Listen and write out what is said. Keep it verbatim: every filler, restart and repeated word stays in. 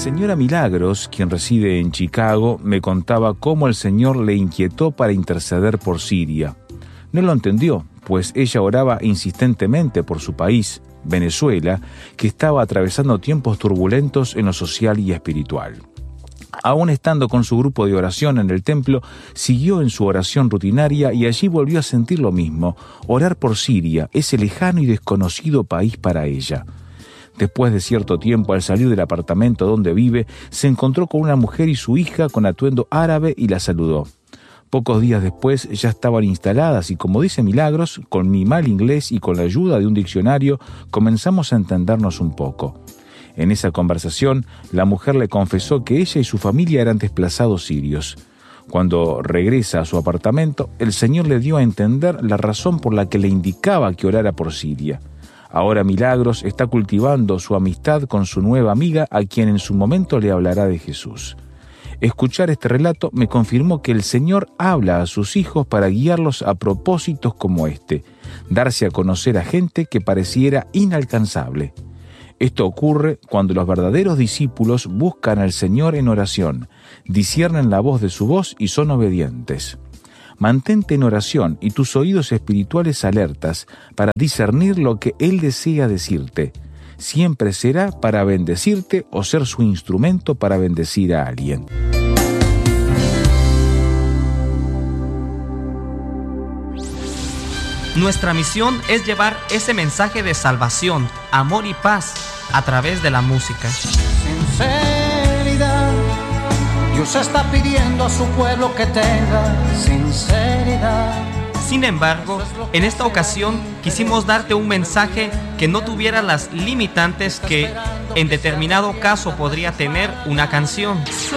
señora Milagros, quien reside en Chicago, me contaba cómo el Señor le inquietó para interceder por Siria. No lo entendió, pues ella oraba insistentemente por su país, Venezuela, que estaba atravesando tiempos turbulentos en lo social y espiritual. Aún estando con su grupo de oración en el templo, siguió en su oración rutinaria y allí volvió a sentir lo mismo, orar por Siria, ese lejano y desconocido país para ella. Después de cierto tiempo, al salir del apartamento donde vive, se encontró con una mujer y su hija con atuendo árabe y la saludó. Pocos días después ya estaban instaladas y, como dice Milagros, con mi mal inglés y con la ayuda de un diccionario, comenzamos a entendernos un poco. En esa conversación, la mujer le confesó que ella y su familia eran desplazados sirios. Cuando regresa a su apartamento, el Señor le dio a entender la razón por la que le indicaba que orara por Siria. Ahora Milagros está cultivando su amistad con su nueva amiga, a quien en su momento le hablará de Jesús. Escuchar este relato me confirmó que el Señor habla a sus hijos para guiarlos a propósitos como este, darse a conocer a gente que pareciera inalcanzable. Esto ocurre cuando los verdaderos discípulos buscan al Señor en oración, disciernen la voz de su voz y son obedientes. Mantente en oración y tus oídos espirituales alertas para discernir lo que Él desea decirte. Siempre será para bendecirte o ser su instrumento para bendecir a alguien. Nuestra misión es llevar ese mensaje de salvación, amor y paz a través de la música. Sinceridad. Dios está pidiendo a su pueblo que tenga sinceridad. Sin embargo, en esta ocasión quisimos darte un mensaje que no tuviera las limitantes que en determinado caso podría tener una canción.